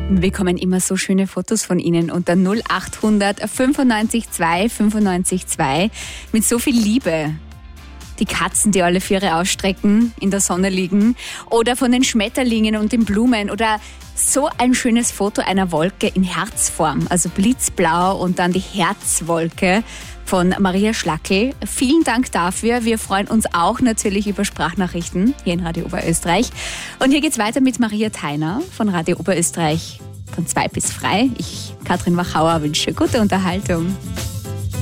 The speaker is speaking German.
Wir bekommen immer so schöne Fotos von Ihnen unter 0800 95 2 95 2 mit so viel Liebe. Die Katzen, die alle Viere ausstrecken, in der Sonne liegen, oder von den Schmetterlingen und den Blumen, oder so ein schönes Foto einer Wolke in Herzform, also blitzblau und dann die Herzwolke von Maria Schlackel. Vielen Dank dafür. Wir freuen uns auch natürlich über Sprachnachrichten hier in Radio Oberösterreich. Und hier geht's weiter mit Maria Theiner von Radio Oberösterreich von 2 bis frei. Ich, Katrin Wachauer, wünsche gute Unterhaltung.